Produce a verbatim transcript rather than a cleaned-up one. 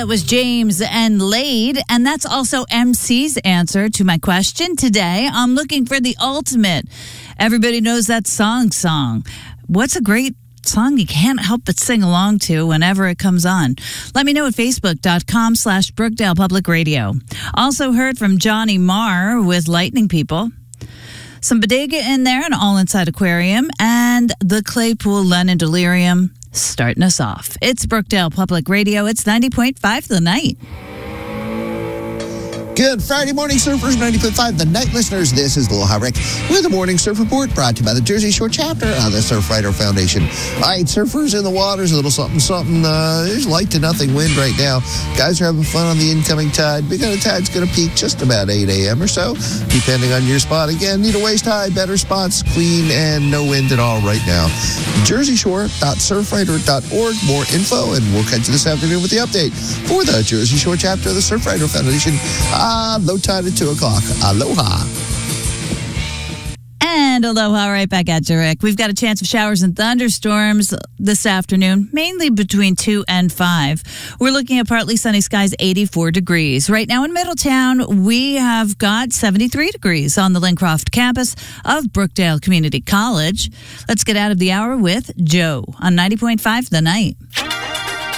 That was James and Laid, and that's also M C's answer to my question today. I'm looking for the ultimate. Everybody knows that song song. What's a great song you can't help but sing along to whenever it comes on? Let me know at facebook.com slash Brookdale Public Radio. Also heard from Johnny Marr with Lightning People. Some Bodega in there, an All Inside Aquarium, and the Claypool Lennon Delirium starting us off. It's Brookdale Public Radio. It's ninety point five The Night. Good Friday morning, surfers. ninety point five The Night listeners. This is the Aloha Rick with the Morning Surf Report, brought to you by the Jersey Shore chapter of the Surfrider Foundation. All right, surfers in the waters, a little something, something. Uh, there's light to nothing wind right now. Guys are having fun on the incoming tide. Big on the tide's going to peak just about eight a.m. or so, depending on your spot. Again, need a waist high, better spots, clean, and no wind at all right now. jersey shore dot surfrider dot org. More info, and we'll catch you this afternoon with the update for the Jersey Shore chapter of the Surfrider Foundation. Uh, low tide at two o'clock. Aloha. And aloha right back at you, Rick. We've got a chance of showers and thunderstorms this afternoon, mainly between two and five. We're looking at partly sunny skies, eighty-four degrees. Right now in Middletown, we have got seventy-three degrees on the Lincroft campus of Brookdale Community College. Let's get out of the hour with Joe on ninety point five The Night.